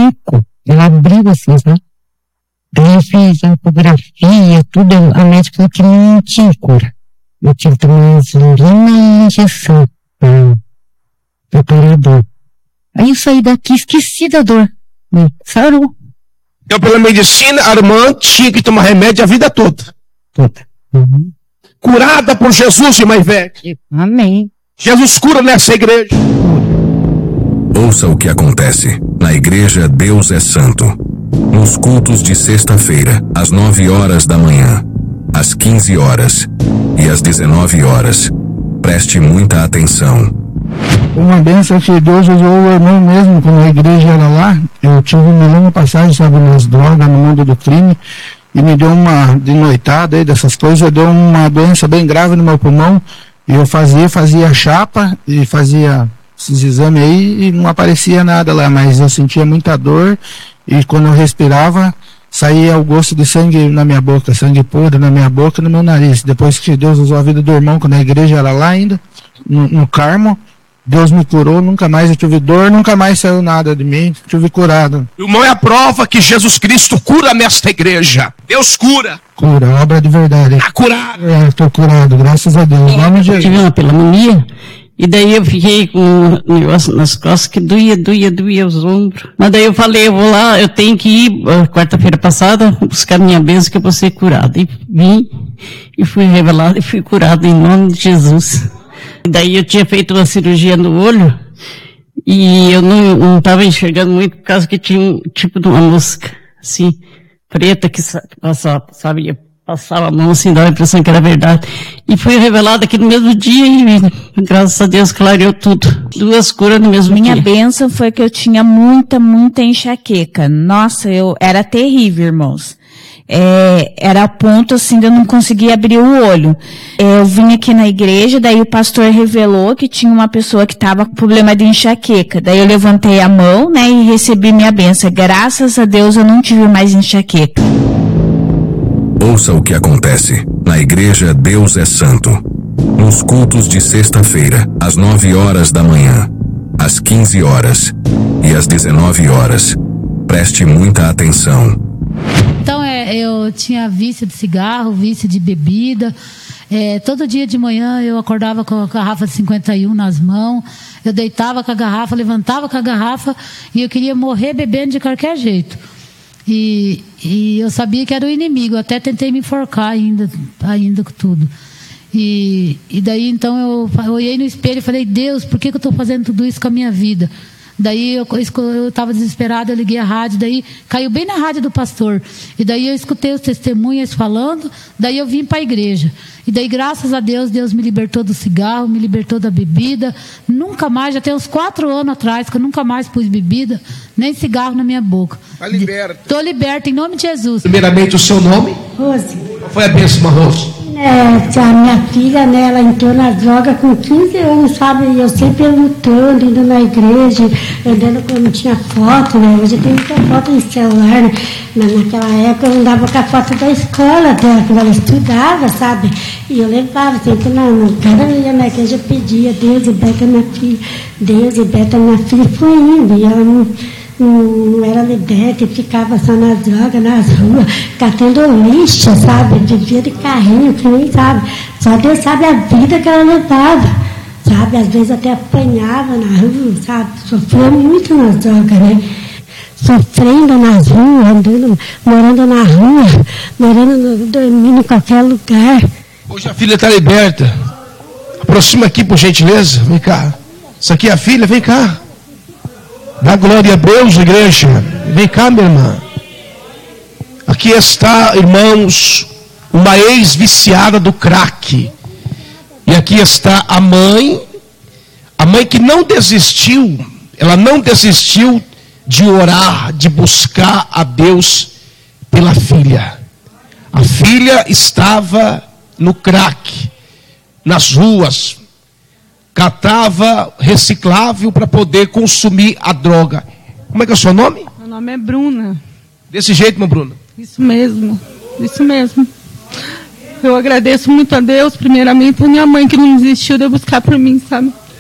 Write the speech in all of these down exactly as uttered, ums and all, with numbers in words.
seco. Ela abriu assim, sabe? Daí eu fiz a ecografia, tudo, a médica falou que não tinha cura. Eu tive que tomar insulina e injeção para pra parar a dor. Aí eu saí daqui, esqueci da dor. Sarou. Então, pela medicina, a irmã tinha que tomar remédio a vida toda. Toda. Uhum. Curada por Jesus, irmã Ivete. Amém. Jesus cura nessa igreja. Ouça o que acontece na igreja Deus é Santo. Nos cultos de sexta-feira, às nove horas da manhã, às quinze horas e às dezenove horas. Preste muita atenção. Uma bênção que Deus usou o irmão mesmo, quando a igreja era lá. Eu tive uma longa passagem, sabe, nas drogas, no mundo do crime, e me deu uma de noitada aí dessas coisas, deu uma doença bem grave no meu pulmão, e eu fazia, fazia chapa, e fazia esses exames aí, e não aparecia nada lá, mas eu sentia muita dor, e quando eu respirava, saía o gosto de sangue na minha boca, sangue podre na minha boca e no meu nariz. Depois que Deus usou a vida do irmão, quando a igreja era lá ainda, no, no Carmo, Deus me curou, nunca mais eu tive dor, nunca mais saiu nada de mim, tive curado. Irmão, é a prova que Jesus Cristo cura nesta igreja. Deus cura. Cura, obra de verdade. Está curado. É, estou curado, graças a Deus. Em nome de Jesus. Tive uma pneumonia, e daí eu fiquei com um negócio nas costas que doía, doía, doía os ombros. Mas daí eu falei, eu vou lá, eu tenho que ir, quarta-feira passada, buscar minha bênção que eu vou ser curado. E vim, e fui revelado, e fui curado em nome de Jesus. Daí eu tinha feito uma cirurgia no olho e eu não estava enxergando muito por causa que tinha um tipo de uma mosca, assim, preta que passava, sabe, passava a mão assim, dava a impressão que era verdade. E foi revelado aqui no mesmo dia e graças a Deus clareou tudo. Duas curas no mesmo Minha dia. Minha bênção foi que eu tinha muita, muita enxaqueca. Nossa, eu era terrível, irmãos. É, era a ponto assim de eu não conseguir abrir o olho. É, eu vim aqui na igreja, daí o pastor revelou que tinha uma pessoa que estava com problema de enxaqueca. Daí eu levantei a mão, né, e recebi minha bênção. Graças a Deus eu não tive mais enxaqueca. Ouça o que acontece na igreja Deus é Santo. Nos cultos de sexta-feira, às nove horas da manhã, às quinze horas e às dezenove horas. Preste muita atenção. Então, é, eu tinha vício de cigarro, vício de bebida. É, todo dia de manhã eu acordava com a garrafa de cinquenta e um nas mãos. Eu deitava com a garrafa, levantava com a garrafa e eu queria morrer bebendo de qualquer jeito. E, e eu sabia que era o inimigo. Eu até tentei me enforcar ainda, ainda com tudo. E, e daí, então, eu, eu olhei no espelho e falei, Deus, por que, que eu estou fazendo tudo isso com a minha vida? Daí eu estava desesperada, eu liguei a rádio, daí caiu bem na rádio do pastor. E daí eu escutei os testemunhas falando, daí eu vim para a igreja. E daí, graças a Deus, Deus me libertou do cigarro, me libertou da bebida. Nunca mais, já tem uns quatro anos atrás, que eu nunca mais pus bebida, nem cigarro na minha boca. Está liberta. Estou liberta, em nome de Jesus. Primeiramente, o seu nome? Rose. Qual foi a bênção, Rose? É, a minha filha, né, ela entrou na droga com quinze anos, sabe? E eu sempre lutando, indo na igreja, andando quando não tinha foto, né? Hoje tem muita foto no celular, né? Naquela época eu andava com a foto da escola dela, quando ela estudava, sabe? E eu levava sempre na, na cada dia na igreja eu pedia, Deus, liberta minha filha, Deus, liberta minha filha, e foi indo, e ela não... não era liberta e ficava só nas drogas, nas ruas, catando lixo, sabe? Vivia de carrinho, assim, sabe? Só Deus sabe a vida que ela levava, sabe? Às vezes até apanhava na rua, sabe? Sofria muito nas drogas, né? Sofrendo nas ruas, andando, morando na rua, morando, no, dormindo em qualquer lugar. Hoje a filha está liberta. Aproxima aqui, por gentileza. Vem cá. Isso aqui é a filha? Vem cá. Dá glória a Deus, igreja. Vem cá, minha irmã. Aqui está, irmãos, uma ex-viciada do crack. E aqui está a mãe. A mãe que não desistiu. Ela não desistiu de orar, de buscar a Deus pela filha. A filha estava no crack, nas ruas. Catava reciclável para poder consumir a droga. Como é que é o seu nome? Meu nome é Bruna. Desse jeito, meu Bruna? Isso mesmo, isso mesmo. Eu agradeço muito a Deus, primeiramente a minha mãe que não desistiu de eu buscar por mim, sabe?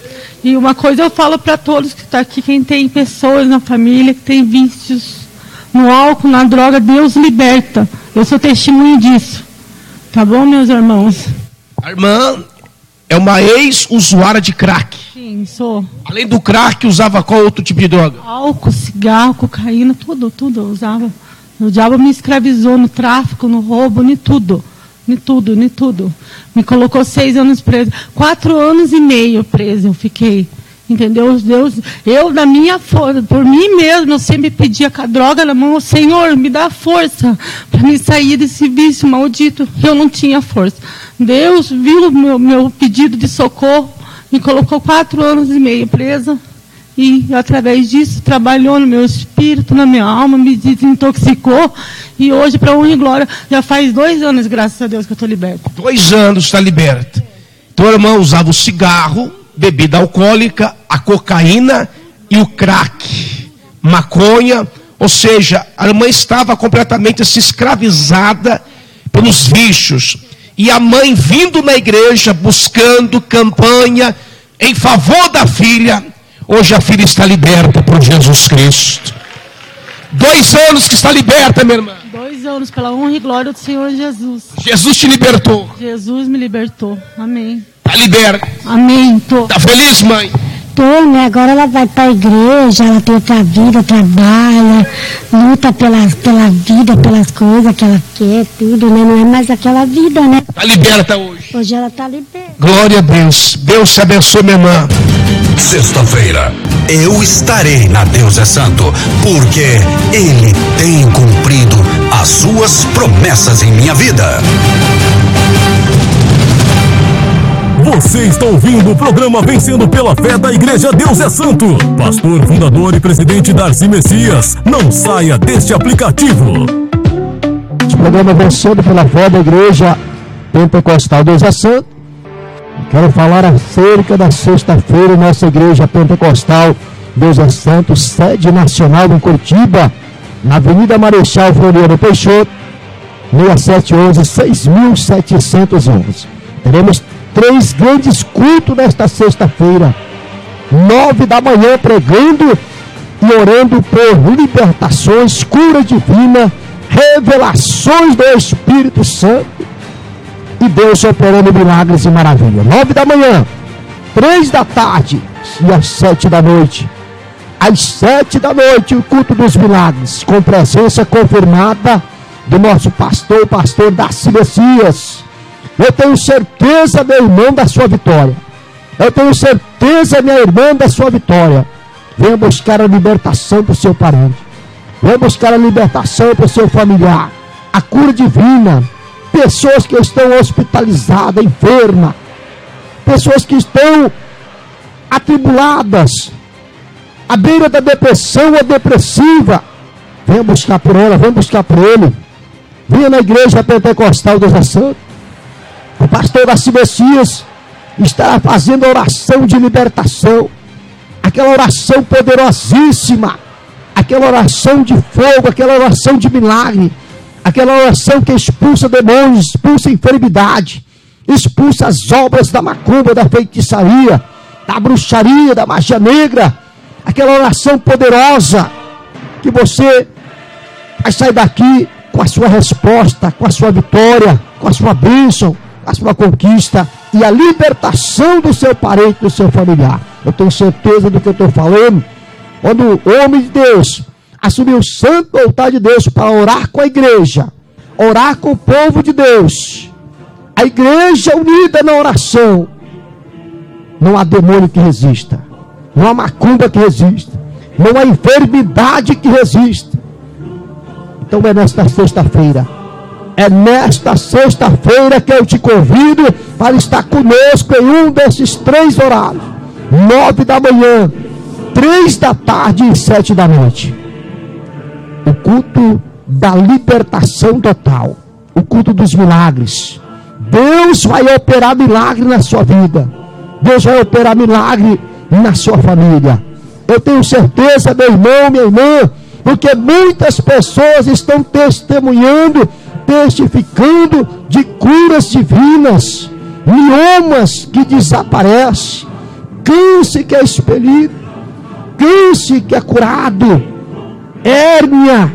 E uma coisa eu falo para todos que estão aqui, quem tem pessoas na família que tem vícios no álcool, na droga, Deus liberta. Eu sou testemunho disso. Tá bom, meus irmãos? A irmã é uma ex-usuária de crack. Sim, sou. Além do crack, usava qual outro tipo de droga? Álcool, cigarro, cocaína, tudo, tudo eu usava. O diabo me escravizou no tráfico, no roubo, em tudo. Em tudo, em tudo. Me colocou seis anos preso. Quatro anos e meio preso eu fiquei. Entendeu? Deus, eu, na minha força, por mim mesmo, eu sempre pedia com a droga na mão, Senhor, me dá força para me sair desse vício maldito. Eu não tinha força. Deus viu o meu, meu pedido de socorro, me colocou quatro anos e meio presa. E, através disso, trabalhou no meu espírito, na minha alma, me desintoxicou. E hoje, para honra e glória, já faz dois anos, graças a Deus, que eu estou liberta. Dois anos está liberta. Tua irmã usava o cigarro, bebida alcoólica, a cocaína e o crack, maconha, ou seja, a irmã estava completamente assim, escravizada pelos vícios. E a mãe vindo na igreja, buscando campanha em favor da filha. Hoje a filha está liberta por Jesus Cristo. Dois anos que está liberta, minha irmã. Dois anos, pela honra e glória do Senhor Jesus. Jesus te libertou. Jesus me libertou. Amém. Está liberta. Amém. Tô. Está feliz, mãe? Tô, né? Agora ela vai para a igreja, ela tem outra vida, trabalha, luta pela, pela vida, pelas coisas que ela quer, tudo, né? Não é mais aquela vida, né? Está liberta hoje. Hoje ela está liberta. Glória a Deus. Deus te abençoe, minha irmã. Sexta-feira, eu estarei na Deus é Santo, porque Ele tem cumprido as suas promessas em minha vida. Você está ouvindo o programa Vencendo pela Fé da Igreja Deus é Santo. Pastor, fundador e presidente Darcy Messias. Não saia deste aplicativo. O programa Vencendo pela Fé da Igreja Pentecostal Deus é Santo. Quero falar acerca da sexta-feira, nossa Igreja Pentecostal Deus é Santo, sede nacional em Curitiba, na Avenida Marechal Floriano Peixoto, seis sete um um, seis mil setecentos e onze. Teremos três grandes cultos nesta sexta-feira, nove da manhã, pregando e orando por libertações, cura divina, revelações do Espírito Santo e Deus operando milagres e maravilhas. Nove da manhã, três da tarde e às sete da noite. Às sete da noite, o culto dos milagres, com presença confirmada do nosso pastor, o pastor Darcy Messias. Eu tenho certeza, meu irmão, da sua vitória. Eu tenho certeza, minha irmã, da sua vitória. Venha buscar a libertação para o seu parente. Venha buscar a libertação para o seu familiar. A cura divina. Pessoas que estão hospitalizadas, enfermas. Pessoas que estão atribuladas, à beira da depressão ou depressiva. Venha buscar por ela, venha buscar por ele. Venha na Igreja Pentecostal Deus é Santo. O pastor Darcy Messias estará fazendo a oração de libertação, aquela oração poderosíssima, aquela oração de fogo, aquela oração de milagre, aquela oração que expulsa demônios, expulsa enfermidade, expulsa as obras da macumba, da feitiçaria, da bruxaria, da magia negra, aquela oração poderosa, que você vai sair daqui com a sua resposta, com a sua vitória, com a sua bênção, a sua conquista e a libertação do seu parente, do seu familiar. Eu tenho certeza do que eu estou falando. Quando o homem de Deus assumiu o santo altar de Deus para orar com a igreja, orar com o povo de Deus, a igreja unida na oração, não há demônio que resista, não há macumba que resista, não há enfermidade que resista. Então é nesta sexta-feira, é nesta sexta-feira que eu te convido para estar conosco em um desses três horários. Nove da manhã, três da tarde e sete da noite. O culto da libertação total. O culto dos milagres. Deus vai operar milagre na sua vida. Deus vai operar milagre na sua família. Eu tenho certeza, meu irmão, minha irmã, porque muitas pessoas estão testemunhando, testificando de curas divinas, miomas que desaparecem, câncer que é expelido, câncer que é curado, hérnia.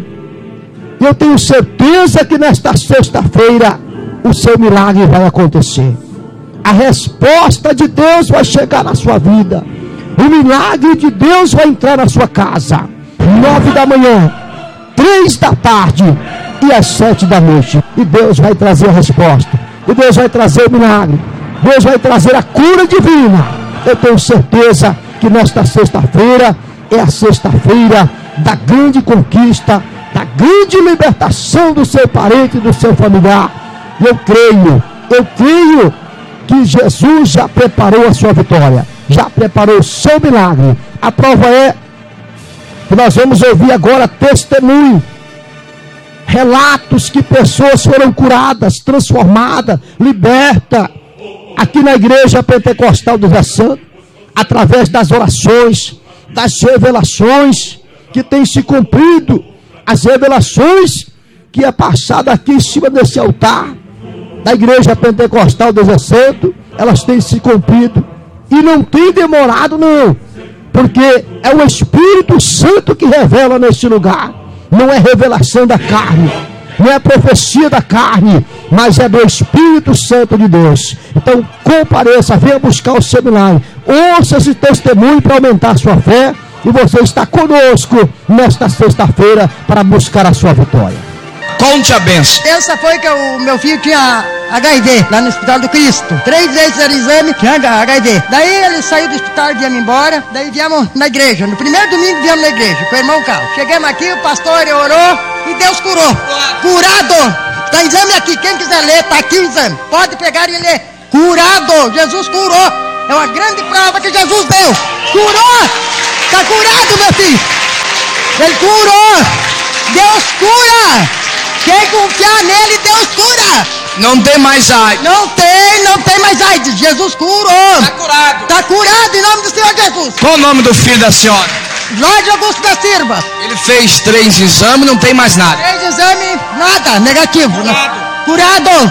Eu tenho certeza que nesta sexta-feira o seu milagre vai acontecer. A resposta de Deus vai chegar na sua vida. O milagre de Deus vai entrar na sua casa. Nove da manhã, três da tarde e às sete da noite. E Deus vai trazer a resposta. E Deus vai trazer o milagre. Deus vai trazer a cura divina. Eu tenho certeza que nesta sexta-feira é a sexta-feira da grande conquista, da grande libertação do seu parente, do seu familiar. E eu creio, eu creio que Jesus já preparou a sua vitória, já preparou o seu milagre. A prova é que nós vamos ouvir agora testemunho, relatos que pessoas foram curadas, transformadas, libertas, aqui na Igreja Pentecostal do Zé Santo, através das orações, das revelações que têm se cumprido, as revelações que é passada aqui em cima desse altar da Igreja Pentecostal do Zé Santo, elas têm se cumprido e não tem demorado não, porque é o Espírito Santo que revela nesse lugar, não é revelação da carne, não é profecia da carne, mas é do Espírito Santo de Deus. Então compareça, venha buscar o seu milagre, ouça esse testemunho para aumentar a sua fé, e você está conosco nesta sexta-feira para buscar a sua vitória. Conte a benção. Essa foi que o meu filho tinha H I V lá no Hospital do Cristo. Três vezes era exame, tinha H I V. Daí ele saiu do hospital e viemos embora. Daí viemos na igreja. No primeiro domingo viemos na igreja com o irmão Carlos. Chegamos aqui, o pastor orou e Deus curou. Curado. Tá exame aqui, quem quiser ler, tá aqui o exame. Pode pegar e ler. Curado. Jesus curou. É uma grande prova que Jesus deu. Curou. Tá curado, meu filho. Ele curou. Deus cura. Quem confiar nele, Deus cura. Não tem mais AIDS. Não tem, não tem mais AIDS. Jesus curou. Está curado. Está curado em nome do Senhor Jesus. Qual o nome do filho da senhora? Jorge Augusto da Silva. Ele fez três exames, não tem mais nada. Três exames, nada, negativo. Curado. Curado.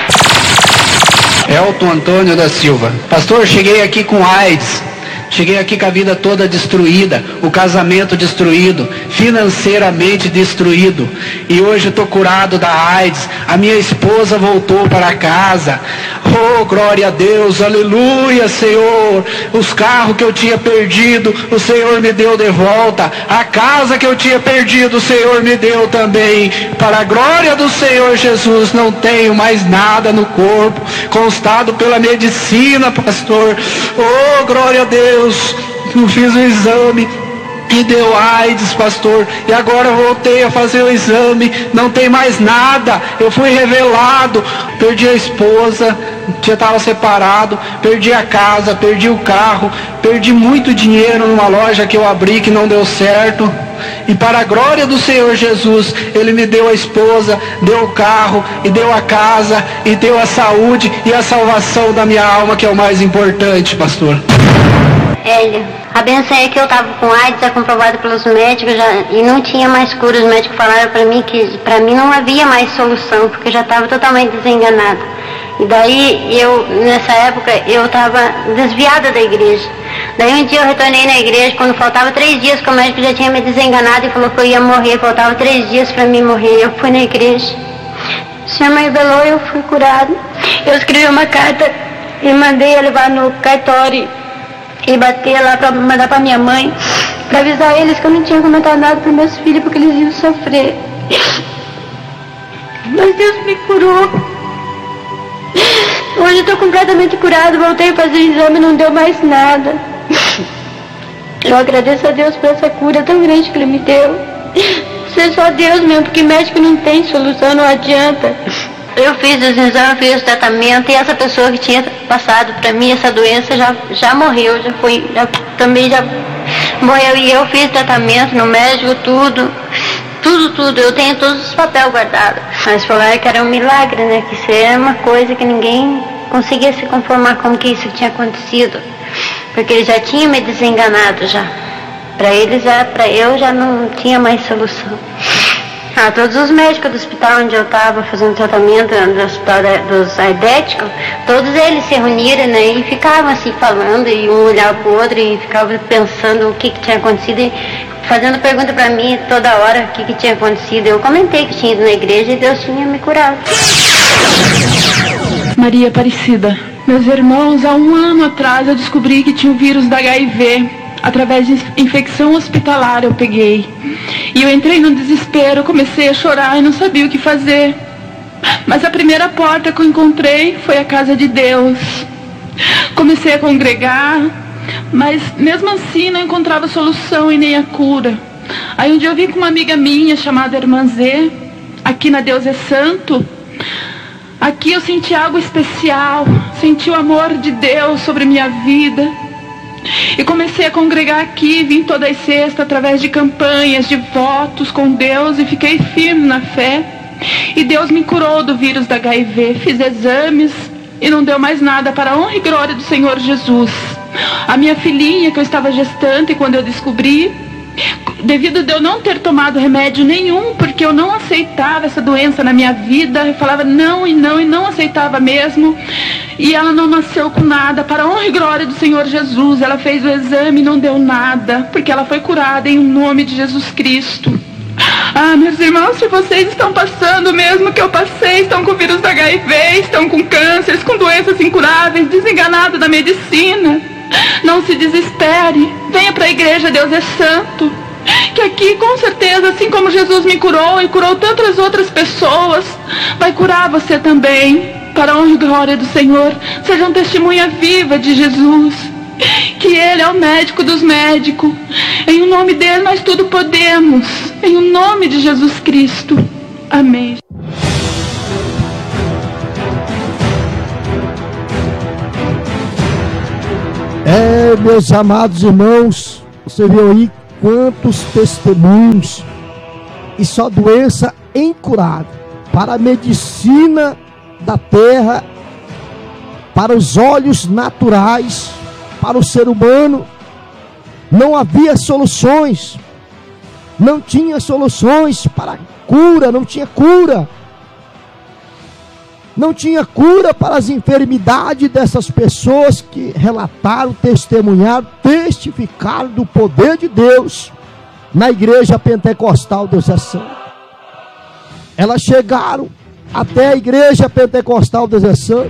Elton Antônio da Silva. Pastor, cheguei aqui com AIDS. Cheguei aqui com a vida toda destruída, o casamento destruído, financeiramente destruído. E hoje estou curado da AIDS. A minha esposa voltou para casa. Oh, glória a Deus, aleluia, Senhor. Os carros que eu tinha perdido, o Senhor me deu de volta. A casa que eu tinha perdido, o Senhor me deu também. Para a glória do Senhor Jesus, não tenho mais nada no corpo, constado pela medicina, pastor. Oh, glória a Deus. Eu fiz o exame e deu AIDS, pastor, e agora voltei a fazer o exame, não tem mais nada. Eu fui revelado, perdi a esposa, já estava separado, perdi a casa, perdi o carro, perdi muito dinheiro numa loja que eu abri que não deu certo. E para a glória do Senhor Jesus, Ele me deu a esposa, deu o carro, e deu a casa, e deu a saúde e a salvação da minha alma, que é o mais importante, pastor. Hélio, a benção é que eu estava com AIDS, é comprovado pelos médicos, já, e não tinha mais cura. Os médicos falaram para mim que para mim não havia mais solução, porque eu já estava totalmente desenganada. E daí, eu, nessa época, eu estava desviada da igreja. Daí um dia eu retornei na igreja, quando faltava três dias, que o médico já tinha me desenganado e falou que eu ia morrer, faltava três dias para mim morrer. Eu fui na igreja, o Senhor me revelou e eu fui curado. Eu escrevi uma carta e mandei a levar no cartório e bater lá para mandar para minha mãe, para avisar eles que eu não tinha comentado nada para meus filhos, porque eles iam sofrer. Mas Deus me curou. Hoje eu estou completamente curado, voltei a fazer o exame e não deu mais nada. Eu agradeço a Deus por essa cura tão grande que Ele me deu. Isso é só Deus mesmo, porque médico não tem solução, não adianta. Eu fiz os exames, fiz o tratamento, e essa pessoa que tinha passado para mim essa doença já, já morreu, já foi, já, também já morreu. E eu fiz tratamento no médico, tudo, tudo, tudo. Eu tenho todos os papéis guardados. Mas falaram que era um milagre, né? Que isso era uma coisa que ninguém conseguia se conformar como que isso tinha acontecido. Porque eles já tinham me desenganado já. Para eles, já, para eu já não tinha mais solução. Ah, todos os médicos do hospital onde eu estava fazendo tratamento, do hospital da, dos aidéticos, todos eles se reuniram, né, e ficavam assim falando, e um olhava pro outro e ficava pensando o que, que tinha acontecido, e fazendo pergunta para mim toda hora o que, que tinha acontecido. Eu comentei que tinha ido na igreja e Deus tinha me curado. Maria Aparecida, meus irmãos, há um ano atrás eu descobri que tinha o vírus da H I V. Através de infecção hospitalar eu peguei. E eu entrei num desespero, comecei a chorar e não sabia o que fazer. Mas a primeira porta que eu encontrei foi a casa de Deus. Comecei a congregar, mas mesmo assim não encontrava solução e nem a cura. Aí um dia eu vim com uma amiga minha chamada Irmã Zê, aqui na Deus é Santo. Aqui eu senti algo especial, senti o amor de Deus sobre minha vida. E comecei a congregar aqui, vim todas as sextas através de campanhas, de votos com Deus, e fiquei firme na fé. E Deus me curou do vírus da H I V, fiz exames e não deu mais nada, para a honra e glória do Senhor Jesus. A minha filhinha, que eu estava gestante quando eu descobri, devido a eu não ter tomado remédio nenhum, porque eu não aceitava essa doença na minha vida, eu falava não e não e não aceitava mesmo, e ela não nasceu com nada, para a honra e glória do Senhor Jesus. Ela fez o exame e não deu nada, porque ela foi curada em nome de Jesus Cristo. Ah, meus irmãos, se vocês estão passando o mesmo que eu passei, estão com o vírus da H I V, estão com cânceres, com doenças incuráveis, desenganados da medicina, não se desespere, venha para a igreja Deus é Santo, que aqui com certeza, assim como Jesus me curou e curou tantas outras pessoas, vai curar você também, para a honra e glória do Senhor. Seja uma testemunha viva de Jesus, que Ele é o médico dos médicos. Em o nome dEle nós tudo podemos, em o nome de Jesus Cristo. Amém. É, meus amados irmãos, você viu aí quantos testemunhos, e só doença incurada, para a medicina da terra, para os olhos naturais, para o ser humano, não havia soluções, não tinha soluções para cura, não tinha cura, não tinha cura para as enfermidades dessas pessoas que relataram, testemunharam, testificaram do poder de Deus na igreja pentecostal Deus é Santo. Elas chegaram até a igreja pentecostal Deus é Santo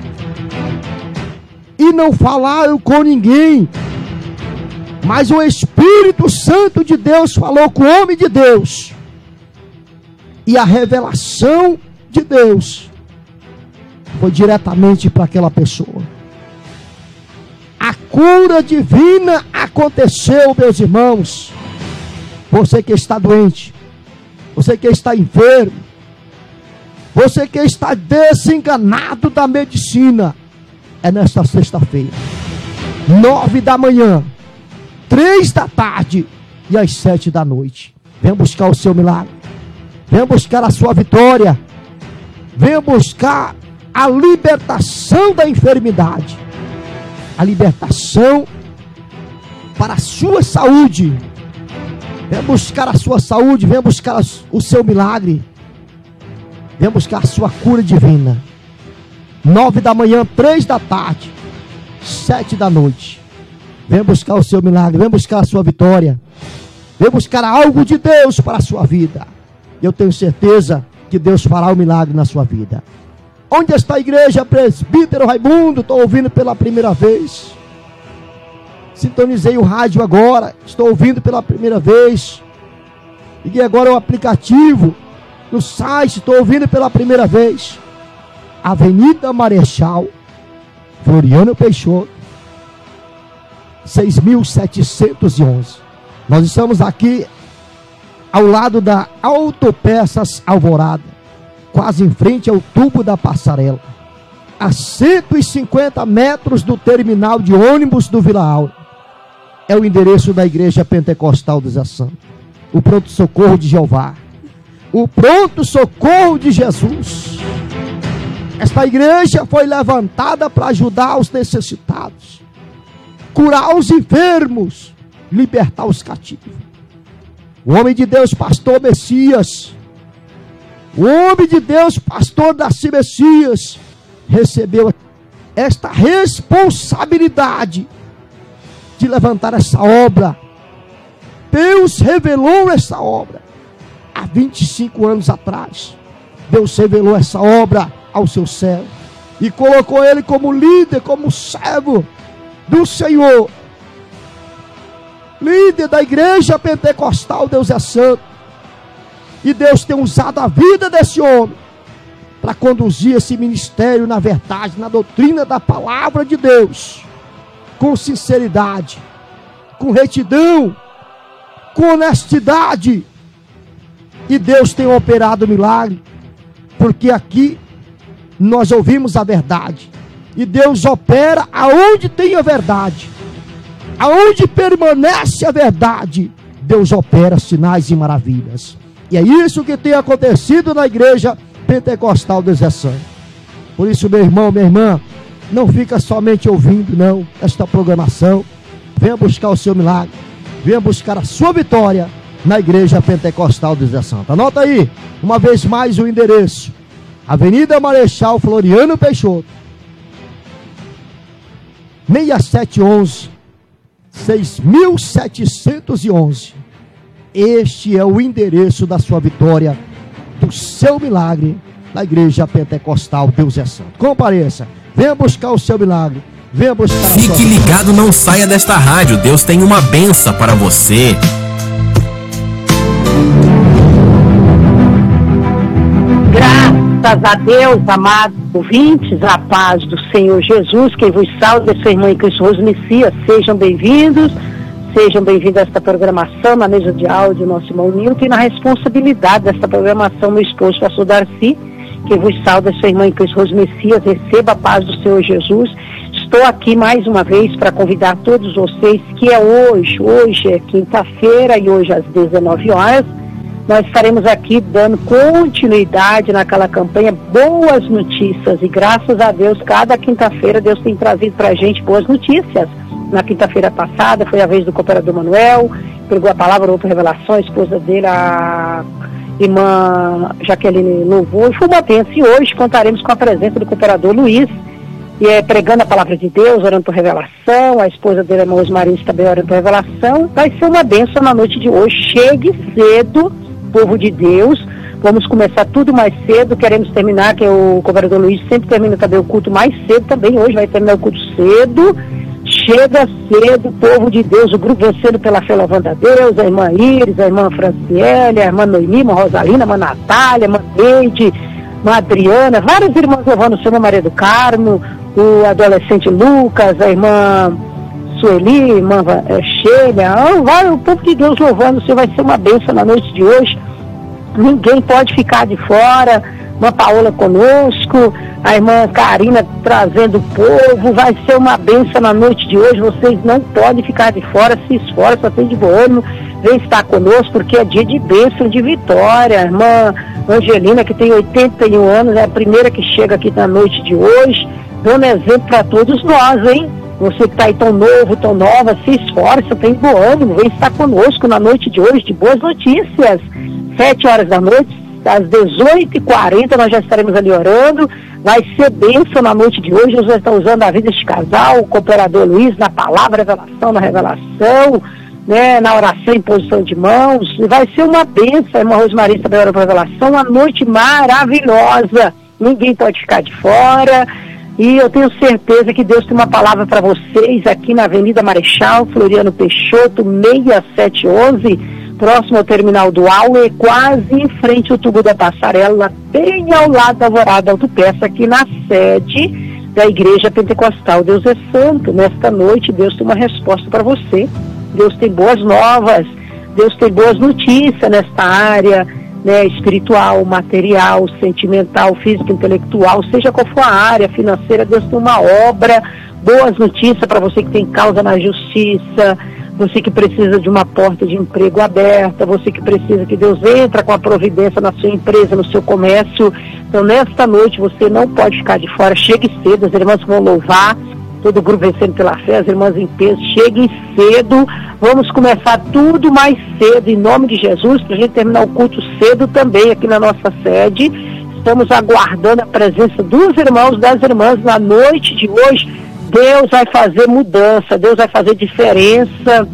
e não falaram com ninguém, mas o Espírito Santo de Deus falou com o homem de Deus, e a revelação de Deus foi diretamente para aquela pessoa. A cura divina aconteceu, meus irmãos. Você que está doente, você que está enfermo, você que está desenganado da medicina, é nesta sexta-feira, nove da manhã, três da tarde e às sete da noite. Venha buscar o seu milagre, venha buscar a sua vitória, venha buscar a libertação da enfermidade, a libertação para a sua saúde. Venha buscar a sua saúde, venha buscar o seu milagre, venha buscar a sua cura divina. Nove da manhã, três da tarde, sete da noite. Venha buscar o seu milagre, venha buscar a sua vitória, venha buscar algo de Deus para a sua vida. Eu tenho certeza que Deus fará o milagre na sua vida. Onde está a igreja Presbítero Raimundo? Estou ouvindo pela primeira vez. Sintonizei o rádio agora, estou ouvindo pela primeira vez. Liguei agora o aplicativo no site, estou ouvindo pela primeira vez. Avenida Marechal Floriano Peixoto, seis mil setecentos e onze. Nós estamos aqui ao lado da Autopeças Alvorada, quase em frente ao tubo da passarela, a cento e cinquenta metros do terminal de ônibus do Vila Aura. É o endereço da igreja pentecostal Deus é Santo, o pronto-socorro de Jeová, o pronto-socorro de Jesus. Esta igreja foi levantada para ajudar os necessitados, curar os enfermos, libertar os cativos. O homem de Deus, pastor Messias, O homem de Deus, pastor Darcy Messias, recebeu esta responsabilidade de levantar essa obra. Deus revelou essa obra há vinte e cinco anos atrás. Deus revelou essa obra ao seu servo e colocou ele como líder, como servo do Senhor, líder da igreja pentecostal. Deus é santo, e Deus tem usado a vida desse homem para conduzir esse ministério na verdade, na doutrina da palavra de Deus, com sinceridade, com retidão, com honestidade. E Deus tem operado milagre, porque aqui nós ouvimos a verdade, e Deus opera aonde tem a verdade, aonde permanece a verdade, Deus opera sinais e maravilhas. E é isso que tem acontecido na igreja pentecostal Deus é Santo. Por isso, meu irmão, minha irmã, não fica somente ouvindo não esta programação. Venha buscar o seu milagre, venha buscar a sua vitória na igreja pentecostal Deus é Santo. Anota aí, uma vez mais, o endereço: Avenida Marechal Floriano Peixoto, seis sete um um, seis sete um um. Este é o endereço da sua vitória, do seu milagre, na igreja pentecostal Deus é Santo. Compareça, venha buscar o seu milagre, venha buscar a sua Fique ligado, não saia desta rádio. Deus tem uma benção para você. Graças a Deus, amados ouvintes, a paz do Senhor Jesus, quem vos salve é sua irmã em Cristo Rose Messias. Sejam bem-vindos, sejam bem-vindos a esta programação, na mesa de áudio, nosso irmão Nilton, e na responsabilidade desta programação, meu esposo, pastor Darcy. Quem vos salve é sua irmã em Cristo Rose Messias. Receba a paz do Senhor Jesus. Estou aqui mais uma vez para convidar todos vocês, que é hoje, hoje é quinta-feira, e hoje às dezenove horas, nós estaremos aqui dando continuidade naquela campanha Boas Notícias. E graças a Deus, cada quinta-feira Deus tem trazido para a gente boas notícias. Na quinta-feira passada foi a vez do cooperador Manuel, pregou a palavra, outra revelação, a esposa dele, a irmã Jaqueline, louvou, e foi uma bênção. E hoje contaremos com a presença do cooperador Luiz, e é pregando a palavra de Deus, orando por revelação. A esposa dele, a irmã Osmarinho, também orando por revelação. Vai ser uma bênção na noite de hoje. Chegue cedo, povo de Deus. Vamos começar tudo mais cedo. Queremos terminar, que o cooperador Luiz sempre termina também o culto mais cedo também. Hoje vai terminar o culto cedo. Chega cedo, povo de Deus. O grupo Vencendo pela Fé Louvando a Deus, a irmã Iris, a irmã Franciele, a irmã Noemi, a irmã Rosalina, a irmã Natália, a irmã Neide, a irmã Adriana, várias irmãs louvando o Senhor, Maria do Carmo, o adolescente Lucas, a irmã Sueli, a irmã Sheila, ah, o povo de Deus louvando o Senhor. Vai ser uma bênção na noite de hoje. Ninguém pode ficar de fora. Irmã Paola conosco, a irmã Karina trazendo o povo. Vai ser uma bênção na noite de hoje. Vocês não podem ficar de fora, se esforça, tem de bom ânimo, vem estar conosco, porque é dia de bênção, de vitória. A irmã Angelina, que tem oitenta e um anos, é a primeira que chega aqui na noite de hoje, dando exemplo para todos nós, hein? Você que está aí tão novo, tão nova, se esforça, tem bom ânimo, vem estar conosco na noite de hoje, de boas notícias. Sete horas da noite, às dezoito e quarenta, nós já estaremos ali orando. Vai ser bênção na noite de hoje. Deus vai estar usando a vida deste casal, o cooperador Luiz, na palavra, revelação, na revelação, né, na oração, em posição de mãos. E vai ser uma bênção. A irmã Rosmaria também ora para revelação. Uma noite maravilhosa. Ninguém pode ficar de fora. E eu tenho certeza que Deus tem uma palavra para vocês aqui na Avenida Marechal Floriano Peixoto, seis sete um um. Próximo ao terminal do Aue, quase em frente ao tubo da passarela, bem ao lado da Alvorada Autopeça, aqui na sede da Igreja Pentecostal Deus é Santo. Nesta noite, Deus tem uma resposta para você. Deus tem boas novas, Deus tem boas notícias nesta área, né, espiritual, material, sentimental, física, intelectual, seja qual for a área financeira. Deus tem uma obra, boas notícias para você que tem causa na justiça, você que precisa de uma porta de emprego aberta, você que precisa que Deus entre com a providência na sua empresa, no seu comércio. Então, nesta noite, você não pode ficar de fora. Chegue cedo, as irmãs vão louvar, todo o grupo Vencendo pela Fé, as irmãs em peso, cheguem cedo, vamos começar tudo mais cedo, em nome de Jesus, para a gente terminar o culto cedo também aqui na nossa sede. Estamos aguardando a presença dos irmãos, das irmãs na noite de hoje. Deus vai fazer mudança, Deus vai fazer diferença.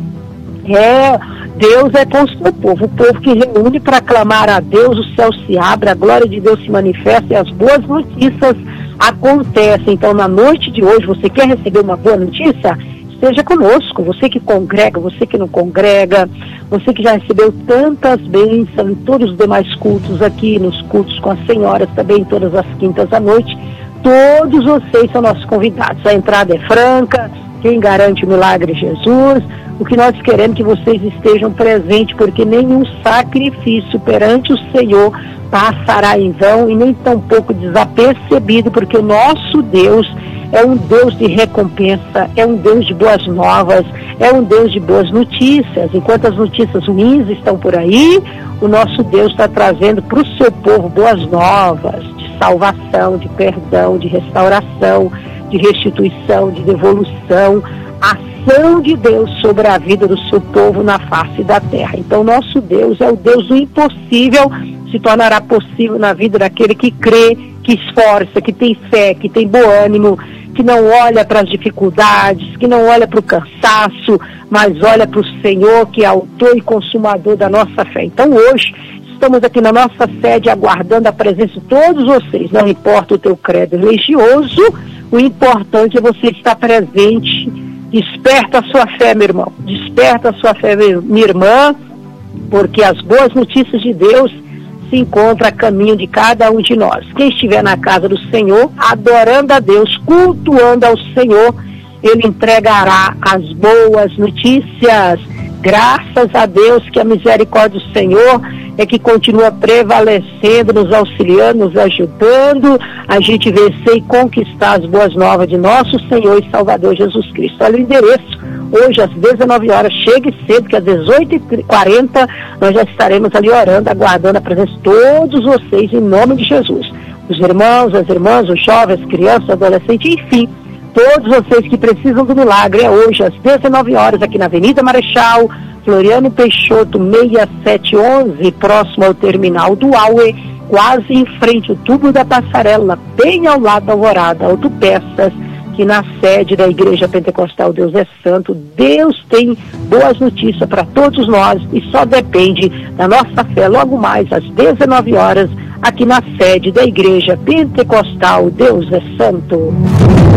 É, Deus é com o seu povo, o povo que reúne para clamar a Deus, o céu se abre, a glória de Deus se manifesta e as boas notícias acontecem. Então, na noite de hoje, você quer receber uma boa notícia? Esteja conosco, você que congrega, você que não congrega, você que já recebeu tantas bênçãos em todos os demais cultos aqui, nos cultos com as senhoras também, todas as quintas à noite, todos vocês são nossos convidados. A entrada é franca, quem garante o milagre é Jesus. O que nós queremos é que vocês estejam presentes, porque nenhum sacrifício perante o Senhor passará em vão e nem tampouco desapercebido, porque o nosso Deus é um Deus de recompensa, é um Deus de boas novas, é um Deus de boas notícias. Enquanto as notícias ruins estão por aí, o nosso Deus está trazendo para o seu povo boas novas, de salvação, de perdão, de restauração, de restituição, de devolução, ação de Deus sobre a vida do seu povo na face da terra. Então, nosso Deus é o Deus do impossível, se tornará possível na vida daquele que crê, que esforça, que tem fé, que tem bom ânimo, que não olha para as dificuldades, que não olha para o cansaço, mas olha para o Senhor, que é autor e consumador da nossa fé. Então, hoje, estamos aqui na nossa sede aguardando a presença de todos vocês. Não importa o teu credo religioso, o importante é você estar presente. Desperta a sua fé, meu irmão. Desperta a sua fé, minha irmã, porque as boas notícias de Deus se encontram a caminho de cada um de nós. Quem estiver na casa do Senhor, adorando a Deus, cultuando ao Senhor, Ele entregará as boas notícias. Graças a Deus que a misericórdia do Senhor é que continua prevalecendo, nos auxiliando, nos ajudando a gente vencer e conquistar as boas novas de nosso Senhor e Salvador Jesus Cristo. Olha o endereço, hoje às dezenove horas, chegue cedo, que às dezoito e quarenta nós já estaremos ali orando, aguardando a presença de todos vocês em nome de Jesus. Os irmãos, as irmãs, os jovens, as crianças, adolescentes, enfim, todos vocês que precisam do milagre, é hoje às dezenove horas aqui na Avenida Marechal Floriano Peixoto seis sete um um, próximo ao terminal do Aue, quase em frente ao tubo da passarela, bem ao lado da Alvorada Autopeças, que na sede da Igreja Pentecostal Deus é Santo. Deus tem boas notícias para todos nós e só depende da nossa fé. Logo mais às dezenove horas, aqui na sede da Igreja Pentecostal Deus é Santo.